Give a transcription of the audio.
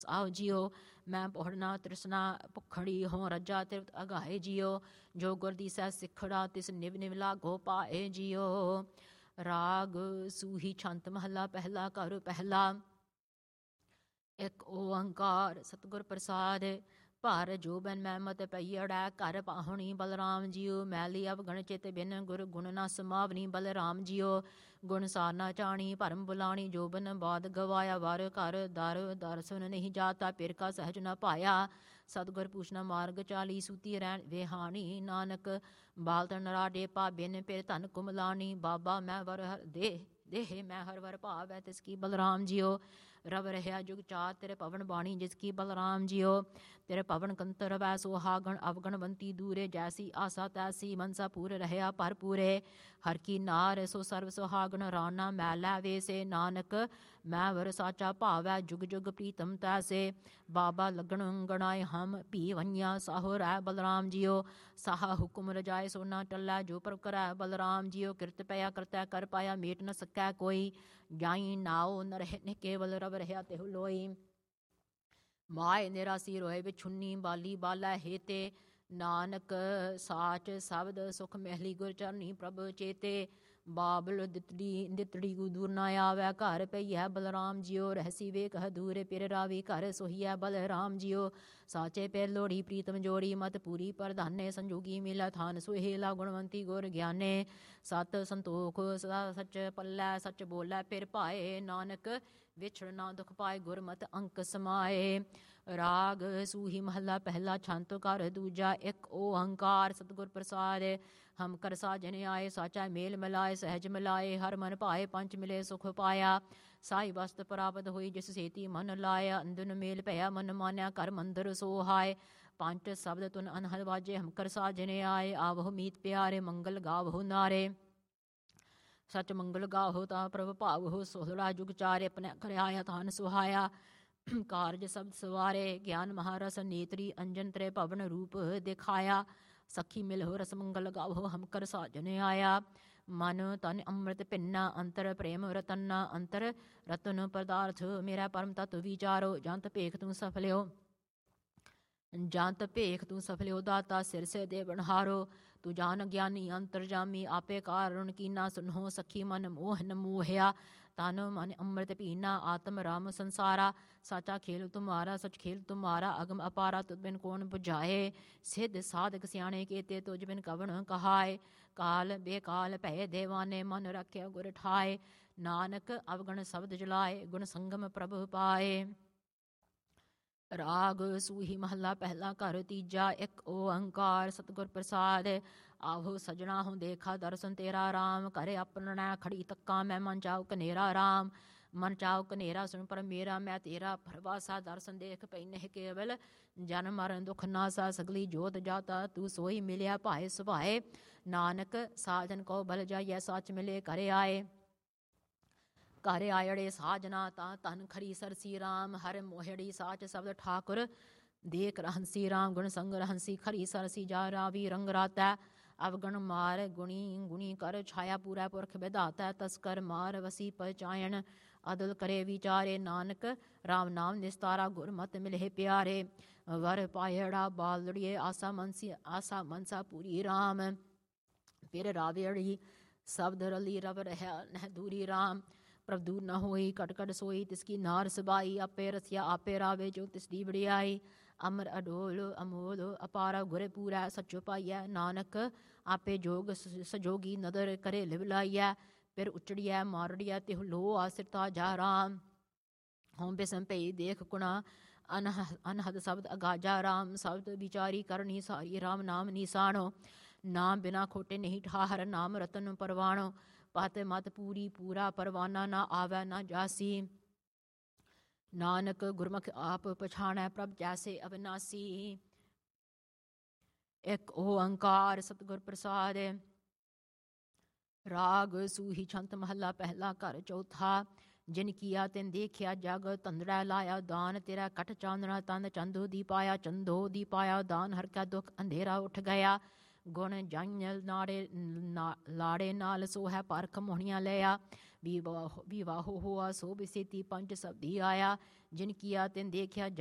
ਆਓ ਜੀਓ। ਮੈਂ ਪੋੜਨਾ ਤ੍ਰਿਸ਼ਨਾ ਭੁੱਖੜੀ ਹੋਂ ਰੱਜਾ ਤ੍ਰਿਪਤ ਅਗਾਏ ਜੀਓ। ਜੋ ਗੁਰ ਦੀਸੈ ਸਿੱਖੜਾ ਤਿਸ ਨਿਵ ਨਿਵ ਲਾਗੋ ਪਾਏ ਜੀਓ। ਰਾਗ ਸੂਹੀ ਛੰਤ ਮਹੱਲਾ ਪਹਿਲਾ। ਘਰ ਪਹਿਲਾ। ਇੱਕ ਓੰਕਾਰ ਸਤਿਗੁਰ ਪ੍ਰਸਾਦ। ਭਾਰ ਜੋਬਨ ਮਹਿਮਤ ਪਈੜੈ ਘਰ ਪਾਹੁਣੀ ਬਲਰਾਮ ਜੀਓ। ਮੈਲੀ ਅਵਗਣ ਚਿਤ ਬਿਨ ਗੁਰ ਗੁਣ ਨਾ ਸਮਾਵਨੀ ਬਲਰਾਮ ਜੀਓ। ਗੁਣ ਸਾਰ ਨਾ ਚਾਣੀ ਭਰਮ ਬੁਲਾਣੀ ਜੋਬਨ ਬਾਦ ਗਵਾਇਆ। ਵਰ ਘਰ ਦਰ ਦਰਸ਼ਨ ਨਹੀਂ ਜਾਤਾ ਪਿਰ ਕਾ ਸਹਿਜ ਨ ਪਾਇਆ। ਸਤਿਗੁਰ ਪੂਛਨਾ ਮਾਰਗ ਚਾਲੀ ਸੂਤੀ ਰਹਿਣ ਵਿਹਾਣੀ। ਨਾਨਕ ਬਾਲਤਨ ਰਾਡੇ ਪਾ ਬਿਨ ਪਿਰ ਧਨ ਕੁਮਲਾਣੀ। ਬਾਬਾ ਮੈਂ ਵਰ ਹਰ ਦੇਹ ਮੈਂ ਹਰ ਵਰ ਭਾਵੈ ਤਿਸ ਕੀ ਬਲਰਾਮ ਜੀਓ। ਰਵ ਰਹਿਆ ਜੁਗ ਚਾਰ ਤੇਰੇ ਪਵਨ ਬਾਣੀ ਜਿਸ ਕੀ ਬਲਰਾਮ ਜੀਓ। ਤੇਰੇ ਪਵਨ ਕੰਤਰ ਵੈ ਸੁਹਾਗਣ ਅਵਗਣ ਬੰਤੀ ਦੂਰੇ। ਜੈਸੀ ਆਸਾ ਤੈਸੀ ਮਨਸਾ ਪੂਰ ਰਹਿਆ ਭਰਪੂਰੇ। ਹਰ ਕੀ ਨਾਰ ਸੋ ਸਰਵ ਸੁਹਾਗਣ ਰਾਣਾ ਮੈਲਾ ਵੇਸੇ। ਨਾਨਕ ਮੈਂ ਵਰ ਸਾਚਾ ਭਾਵੈ ਜੁਗ ਜੁਗ ਪ੍ਰੀਤਮ ਤੈਸੇ। ਬਾਬਾ ਲਗਣ ਗਣਾਏ ਹਮ ਭੀ ਵੰਨਿਆ ਸਾਹੋ ਰਹਿ ਬਲਰਾਮ ਜੀਓ। ਸਾਹਾ ਹੁਕਮ ਰਜਾਏ ਸੋ ਨਾ ਟਲੈ ਜੋ ਪ੍ਰਭ ਕਰੈ ਬਲਰਾਮ ਜੀਓ। ਕਿਰਤ ਪਿਆ ਕਰਤੈ ਕਰ ਪਾਇਆ ਮੇਟ ਨ ਸਕੈ ਕੋਈ। ਜਾਈ ਨਾਉ ਨ ਰਹੇ ਕੇਵਲ ਰਵ ਰਹਿਆ ਤਿਹੁ ਲੋਈ। ਮਾਏ ਨਿਰਾਸੀ ਰੋਏ ਵਿਛੁੰਨੀ ਬਾਲੀ ਬਾਲਾ ਹੇਤੇ। ਨਾਨਕ ਸਾਚ ਸ਼ਬਦ ਸੁਖ ਮਹਿਲੀ ਗੁਰ ਚਰਨੀ ਪ੍ਰਭ ਚੇਤੇ। ਬਾਬਲ ਦਿਤੜੀ ਕੋ ਦੂਰ ਨਾ ਆਵੈ ਘਰ ਪਈਐ ਬਲਰਾਮ ਜੀਓ। ਰਹਿਸੀ ਵੇਖ ਦੂਰ ਪਿਰ ਰਾਵੀ ਘਰ ਸੋਹੀਐ ਬਲਰਾਮ ਜੀਓ। ਸਾਚੇ ਪਿਰ ਲੋੜੀ ਪ੍ਰੀਤਮ ਜੋੜੀ ਮਤ ਪੂਰੀ ਪ੍ਰਧਾਨੇ। ਸੰਜੋਗੀ ਮਿਲੈ ਥਾਨ ਸੁਹੇਲਾ ਗੁਣਵੰਤੀ ਗੁਰ ਗਿਆਨੇ। ਸਤ ਸੰਤੋਖ ਸਦਾ ਸੱਚ ਪੱਲੈ ਸੱਚ ਬੋਲੇ ਫਿਰ ਭਾਏ। ਨਾਨਕ ਵਿਛੜ ਨਾ ਦੁਖ ਪਾਏ ਗੁਰਮਤਿ ਅੰਕ ਸਮਾਏ। ਰਾਗ ਸੂਹੀ ਮਹੱਲਾ ਪਹਿਲਾ। ਛੰਤ ਘਰ ਦੂਜਾ। ਇੱਕ ਓੰਕਾਰ ਸਤਿਗੁਰ ਪ੍ਰਸਾਦ। ਹਮ ਕਰ ਸਾਜਨ ਆਏ ਸਾਚਾ ਮੇਲ ਮਿਲਾਏ ਸਹਿਜ ਮਿਲਾਏ। ਹਰ ਮਨ ਭਾਏ ਪੰਚ ਮਿਲੇ ਸੁਖ ਪਾਇਆ। ਸਾਈ ਵਸਤ ਪ੍ਰਾਪਤ ਹੋਈ ਜਿਸ ਸੇਤੀ ਮਨ ਲਾਇਆ। ਅੰਦਨ ਮੇਲ ਭਇਆ ਮਨ ਮਾਨਿਆ ਘਰ ਮੰਦਰ ਸੋਹਾਏ। ਪੰਚ ਸ਼ਬਦ ਤੁਨ ਅਨਹਦ ਵਾਜੇ ਹਮ ਕਰ ਸਾਜਨ ਆਏ। ਆਵਹੁ ਮੀਤ ਪਿਆਰੇ ਮੰਗਲ ਗਾਵਹੁ ਨਾਰੇ। ਸਚ ਮੰਗਲ ਗਾਵਹੁ ਤਾ ਪ੍ਰਭ ਭਾਵਹੁ। ਸੋਹਲਾ ਜੁਗ ਚਾਰੇ ਆਪਣੇ ਘਰ ਆਇਆ ਤਾਨ ਸੁਹਾਇਆ। ਕਾਰਜ ਸ਼ਬਦ ਸਵਾਰੇ ਗਿਆਨ ਮਹਾਰਸ ਨੇਤਰੀ। ਅੰਜਨ ਤ੍ਰੇ ਭਵਨ ਰੂਪ ਦਿਖਾਇਆ। ਸਖੀ ਮਿਲਹੁ ਰਸ ਮੰਗਲ ਗਾਵਹੁ ਹਮ ਕਰ ਸਾਜਨ ਆਇਆ। ਮਨ ਤਨ ਅੰਮ੍ਰਿਤ ਭਿੰਨਾ ਅੰਤਰ ਪ੍ਰੇਮ ਰਤਨਾ। ਅੰਤਰ ਰਤਨ ਪਦਾਰਥ ਮੇਰਾ ਪਰਮ ਤਤ ਵਿਚਾਰੋ। ਜੰਤ ਭੇਖ ਤੂੰ ਸਫਲਿਓ ਜੰਤ ਭੇਖ ਤੂੰ ਸਫਲਿਓ ਦਾਤਾ ਸਿਰ ਸੇ ਦੇ ਬਣਹਾਰੋ। ਤੂੰ ਜਾਨ ਗਿਆਨੀ ਅੰਤਰ ਜਾਮੀ ਆਪੇ ਕਾਰਣ ਕੀਨਾ। ਸੁਨਹੁ ਸਖੀ ਮਨ ਮੋਹ ਨ ਮੋਹਿਆ। ਤਨ ਮਨ ਅੰਮ੍ਰਿਤ ਪੀਨਾ ਆਤਮ ਰਾਮ ਸੰਸਾਰਾ। ਸਾਚਾ ਖੇਲ ਤੁਮਾਰਾ ਸਚ ਖੇਲ ਤੁਮਾਰਾ। ਅਗਮ ਅਪਾਰਾ ਤੁਧ ਬਿਨ ਕੌਣ ਬੁਝਾਏ। ਸਿੱਧ ਸਾਧਕ ਸਿਆਣੇ ਕੇਤੇ ਤੁਝ ਬਿਨ ਕਵਣ ਕਹਾਏ। ਕਾਲ ਬੇਕਾਲ ਭੈ ਦੇਵਾਨੇ ਮਨ ਰੱਖਿਆ ਗੁਰ ਠਾਏ। ਨਾਨਕ ਅਵਗਣ ਸ਼ਬਦ ਜਲਾਏ ਗੁਣ ਸੰਗਮ ਪ੍ਰਭ ਪਾਏ। ਰਾਗ ਸੂਹੀ ਮਹੱਲਾ ਪਹਿਲਾ। ਘਰ ਤੀਜਾ। ਇੱਕ ਓੰਕਾਰ ਸਤਿਗੁਰ ਪ੍ਰਸਾਦ। ਆਹੋ ਸਜਣਾ ਹੂੰ ਦੇਖਾ ਦਰਸ਼ਨ ਤੇਰਾ ਰਾਮ। ਘਰੇ ਆਪਣੈ ਖੜੀ ਤੱਕਾਂ ਮੈਂ ਮਨ ਚਾਉ ਕਨੇਰਾ ਰਾਮ। ਮਨ ਚਾਉ ਕਨੇਰਾ ਸੁਣ ਪਰ ਮੇਰਾ ਮੈਂ ਤੇਰਾ ਪਰਵਾਸਾ। ਦਰਸ਼ਨ ਦੇਖ ਪਈ ਨਹਿ ਕੇਵਲ ਜਨਮ ਮਰਨ ਦੁਖ ਨਾਸਾ। ਸਗਲੀ ਜੋਤ ਜਾਤਾ ਤੂੰ ਸੋਈ ਮਿਲਿਆ ਭਾਏ ਸੁਭਾਏ। ਨਾਨਕ ਸਾਜਨ ਕੋ ਬਲ ਜਾਈਐ ਸੱਚ ਮਿਲੇ ਘਰੇ ਆਏ। ਘਰ ਆਇੜੇ ਸਾਜਨਾ ਤਾਂ ਧਨ ਖਰੀ ਸਰਸੀ ਰਾਮ। ਹਰ ਮੋਹੜੀ ਸਾਚ ਸ਼ਬਦ ਠਾਕੁਰ ਦੇਖ ਰਹੰਸੀ ਰਾਮ। ਗੁਣ ਸੰਗ ਰਹੰਸੀ ਖਰੀ ਸਰਸੀ ਜਾ ਰਾਵੀ ਰੰਗ ਰਾਤੈ। ਅਵਗਣ ਮਾਰ ਗੁਣੀ ਕਰ ਛਾਇਆ ਪੂਰਾ ਪੁਰਖ ਵਿਧਾਤੈ। ਤਸਕਰ ਮਾਰ ਵਸੀ ਪਚਾਇਣ ਅਦਲ ਕਰੇ ਵਿਚਾਰੇ। ਨਾਨਕ ਰਾਮ ਨਾਮ ਨਿਸਤਾਰਾ ਗੁਰਮਤਿ ਮਿਲੇ ਪਿਆਰੇ। ਵਰ ਪਾਇੜਾ ਬਾਲੜੀਏ ਆਸਾ ਮਨਸਾ ਪੂਰੀ ਰਾਮ। ਫਿਰ ਰਾਵੇੜੀ ਸ਼ਬਦ ਰਲੀ ਰਵ ਰਹਿਆ ਨਹਿ ਦੂਰੀ ਰਾਮ। ਪ੍ਰਭ ਦੂਰ ਨ ਹੋਈ ਕਟ ਕਟ ਸੋਈ ਤਿਸ ਕੀ ਨਾਰ ਸਬਾਈ। ਆਪੇ ਰਸਿਆ ਆਪੇ ਰਾਵੇ ਜੋ ਤਿਸ ਦੀ ਵਡਿਆਈ। ਅਮਰ ਅਡੋਲ ਅਮੋਲ ਅਪਾਰਾ ਗੁਰ ਪੂਰੈ ਸਚੋ ਪਾਈਐ। ਨਾਨਕ ਆਪੇ ਜੋਗ ਸਜੋਗੀ ਨਦਰ ਕਰੇ ਲਿਵ ਲਾਈਐ। ਫਿਰ ਉਚੜੀਐ ਮਾਰੜੀਐ ਤਿਹੁ ਲੋ ਆਸਿਰਤਾ ਜਾ ਰਾਮ। ਹੋਂ ਬਿਸਮ ਭਈ ਦੇਖ ਗੁਣਾ ਅਨਹਦ ਸ਼ਬਦ ਅਗਾਜਾ ਰਾਮ। ਸ਼ਬਦ ਵਿਚਾਰੀ ਕਰਨੀ ਸਾਰੀ ਰਾਮ ਨਾਮ ਨਿਸਾਣੋ। ਨਾਮ ਬਿਨਾ ਖੋਟੇ ਨਹੀਂ ਠਾਹਰ ਨਾਮ ਰਤਨ ਪਰਵਾਣੋ। ਪਤ ਮਤ ਪੂਰੀ ਪੂਰਾ ਪਰਵਾਨਾ ਨਾ ਆਵੈ ਨਾ ਜਾਸੀ। ਨਾਨਕ ਗੁਰਮੁਖ ਆਪ ਪਛਾਣੈ ਪ੍ਰਭ ਜੈਸੇ ਅਵਿਨਾਸੀ। ਇੱਕ ਓੰਕਾਰ ਸਤਿਗੁਰ ਪ੍ਰਸਾਦ। ਰਾਗ ਸੂਹੀ ਛੰਤ ਮਹੱਲਾ ਪਹਿਲਾ। ਘਰ ਚੌਥਾ। ਜਿਨ ਕੀਆ ਤਿਨ ਦੇਖਿਆ ਜਗ ਧੰਦੜੈ ਲਾਇਆ ਦਾਨ। ਤੇਰਾ ਕਟ ਚਾਨਣਾ ਤਨ ਚੰਦੋ ਦੀ ਪਾਇਆ। ਚੰਦੋ ਦੀ ਪਾਇਆ ਦਾਨ ਹਰ ਕੈ ਦੁਖ ਅੰਧੇਰਾ ਉੱਠ ਗਿਆ। ਗੁਣ ਜਾਈਐ ਲਾੜੇ ਨਾਲ ਸੋ ਹੈ ਪਰਖ ਮੋਹਣੀਆਂ ਲਿਆ। ਵਿਵਾਹੋ ਹੋਆ ਸੋ ਬਿਸੇਤੀ ਪੰਜ ਸਬਦੀ ਆਇਆ ਜਿਨ ਕੀਆ ਤਿਨ ਦੇਖਿਆ